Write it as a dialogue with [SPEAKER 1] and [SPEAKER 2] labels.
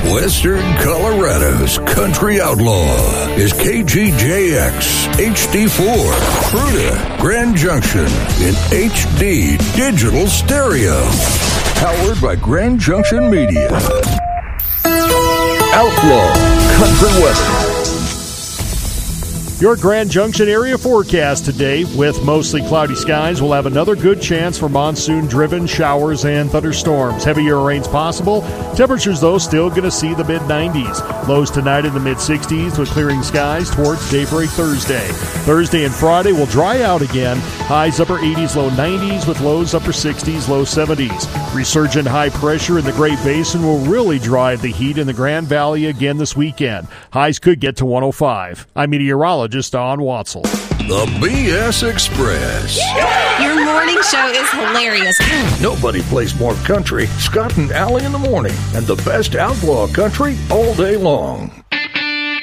[SPEAKER 1] Western Colorado's country outlaw is KGJX HD4, Fruita, Grand Junction in HD digital stereo. Powered by Grand Junction Media. Outlaw Country Weather.
[SPEAKER 2] Your Grand Junction area forecast today with mostly cloudy skies. We'll have another good chance for monsoon-driven showers and thunderstorms. Heavier rains possible. Temperatures, though, still going to see the mid-90s. Lows tonight in the mid-60s with clearing skies towards daybreak Thursday. Thursday and Friday will dry out again. Highs upper 80s, low 90s with lows upper 60s, low 70s. Resurgent high pressure in the Great Basin will really drive the heat in the Grand Valley again this weekend. Highs could get to 105. I'm meteorologist Don Watzel.
[SPEAKER 1] The BS Express.
[SPEAKER 3] Your morning show is hilarious.
[SPEAKER 1] Nobody plays more country. Scott and Allie in the morning. And the best outlaw country all day long.